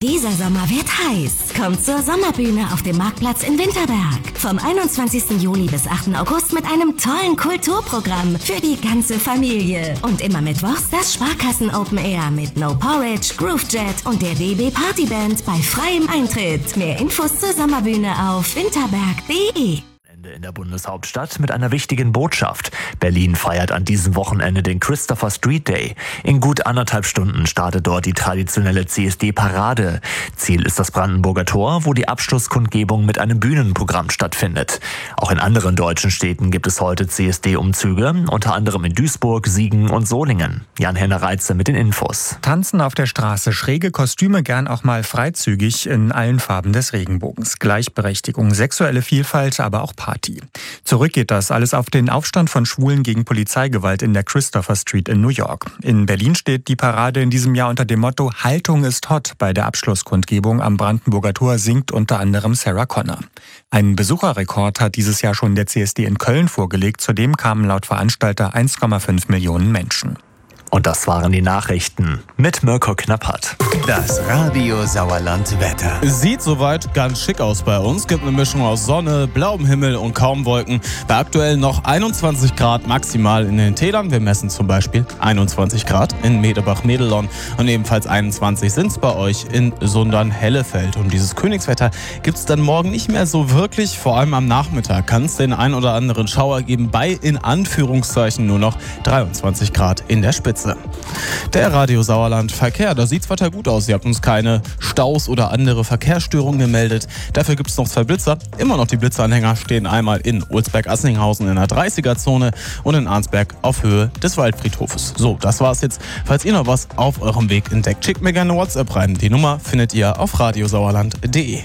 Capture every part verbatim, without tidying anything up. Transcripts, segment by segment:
Dieser Sommer wird heiß. Kommt zur Sommerbühne auf dem Marktplatz in Winterberg. Vom einundzwanzigsten Juli bis achten August mit einem tollen Kulturprogramm für die ganze Familie. Und immer mittwochs das Sparkassen Open Air mit No Porridge, Groove Jet und der D B Partyband bei freiem Eintritt. Mehr Infos zur Sommerbühne auf winterberg punkt de. In der Bundeshauptstadt mit einer wichtigen Botschaft. Berlin feiert an diesem Wochenende den Christopher Street Day. In gut anderthalb Stunden startet dort die traditionelle C S D-Parade. Ziel ist das Brandenburger Tor, wo die Abschlusskundgebung mit einem Bühnenprogramm stattfindet. Auch in anderen deutschen Städten gibt es heute C S D-Umzüge, unter anderem in Duisburg, Siegen und Solingen. Jan-Henner Reitze mit den Infos. Tanzen auf der Straße, schräge Kostüme, gern auch mal freizügig in allen Farben des Regenbogens. Gleichberechtigung, sexuelle Vielfalt, aber auch Party. Zurück geht das alles auf den Aufstand von Schwulen gegen Polizeigewalt in der Christopher Street in New York. In Berlin steht die Parade in diesem Jahr unter dem Motto Haltung ist hot. Bei der Abschlusskundgebung am Brandenburger Tor singt unter anderem Sarah Connor. Einen Besucherrekord hat dieses Jahr schon der C S D in Köln vorgelegt. Zudem kamen laut Veranstalter eins Komma fünf Millionen Menschen. Und das waren die Nachrichten mit Mirko Knappert. Das Radio Sauerland Wetter. Sieht soweit ganz schick aus bei uns. Gibt eine Mischung aus Sonne, blauem Himmel und kaum Wolken. Bei aktuell noch einundzwanzig Grad maximal in den Tälern. Wir messen zum Beispiel einundzwanzig Grad in Medebach-Medelon. Und ebenfalls einundzwanzig sind es bei euch in Sundern-Hellefeld. Und dieses Königswetter gibt es dann morgen nicht mehr so wirklich. Vor allem am Nachmittag kann es den ein oder anderen Schauer geben. Bei in Anführungszeichen nur noch dreiundzwanzig Grad in der Spitze. Der Radio Sauerland Verkehr, da sieht's weiter gut aus. Ihr habt uns keine Staus oder andere Verkehrsstörungen gemeldet. Dafür gibt es noch zwei Blitzer. Immer noch die Blitzanhänger stehen einmal in Ulsberg-Assinghausen in der dreißiger-Zone und in Arnsberg auf Höhe des Waldfriedhofes. So, das war's jetzt. Falls ihr noch was auf eurem Weg entdeckt, schickt mir gerne eine WhatsApp rein. Die Nummer findet ihr auf radiosauerland punkt de.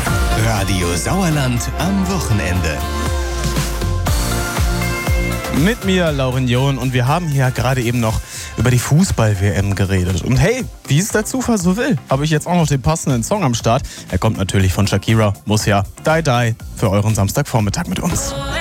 Radio Sauerland am Wochenende. Mit mir, Lauren John, und wir haben hier gerade eben noch über die Fußball-W M geredet. Und hey, wie es der Zufall so will, habe ich jetzt auch noch den passenden Song am Start. Er kommt natürlich von Shakira, muss ja Die Die für euren Samstagvormittag mit uns.